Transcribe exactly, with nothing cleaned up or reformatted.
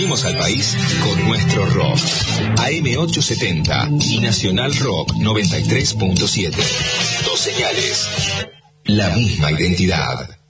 Unimos al país con nuestro rock. A M ochocientos setenta y Nacional Rock noventa y tres punto siete. Dos señales. La misma identidad.